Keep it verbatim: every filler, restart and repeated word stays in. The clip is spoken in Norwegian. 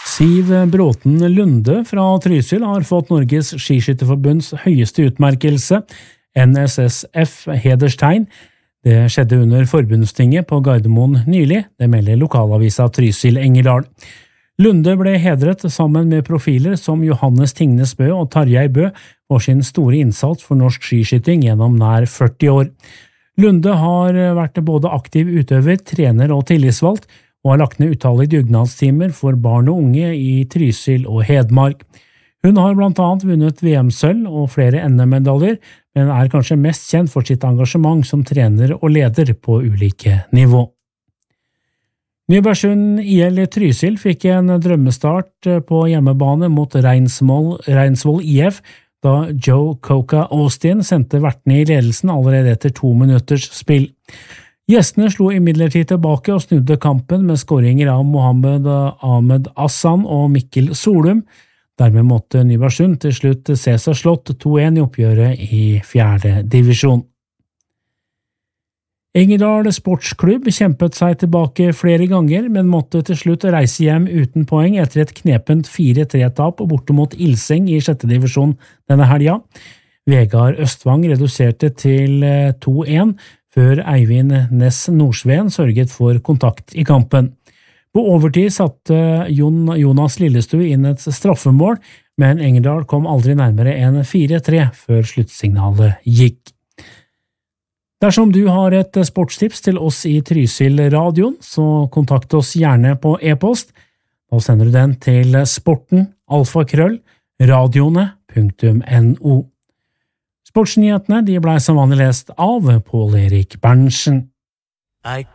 Siv Bråten Lunde fra Trysil har fått Norges Skiskytterforbunds høyeste utmerkelse, N S S F hederstegn. Det skjedde under forbundstinget på Gardermoen nylig, det melder lokalavisa Trysil Engerdal. Lunde ble hedret sammen med profiler som Johannes Tingnes Bø og Tarjei Bø for sin store innsats for norsk skiskytting gjennom nær førti år. Lunde har vært både aktiv utøver, trener og tillitsvalgt, og har lagt ned utallige dugnadstimer for barn og unge i Trysil og Hedmark. Hun har blant annet vunnet V M-sølv og flere N M-medaljer, men er kanskje mest kjent for sitt engasjement som trener og leder på ulike nivå. Nybergsund I L i Trysil fikk en drømmestart på hjemmebane mot Reinsvoll, Reinsvoll I F, da Joe Coca Austin sendte vertene i ledelsen allerede etter to minutters spill. Gjestene slo imidlertid tilbake og snudde kampen med skåringer av Mohammed Ahmed Hassan og Mikkel Solum. Dermed måtte Nybergsund til slutt se seg slått to en i oppgjøret i fjerde divisjon. Engerdal Sportsklubb kjempet seg tilbake flere ganger, men måtte til slutt reise hjem uten poeng etter et knepent fire tre-tap borte mot Ilseng i sjette divisjon denne helga. Vegard Østvang reduserte til to en, før Eivind Næss Nordsveen sørget for kontakt i kampen. På overtid satte Jon, Jonas Lillestue inn et straffemål, men Engerdal kom aldri nærmere enn fire tre før sluttsignalet gikk. Dersom du har et sportstips til oss i Trysil-radioen, så kontakt oss gjerne på e-post. Da sender du den til sporten alfakrøll radioene punktum no. Sportsnyhetene de ble som vanlig lest av Pål Erik Berntsen. I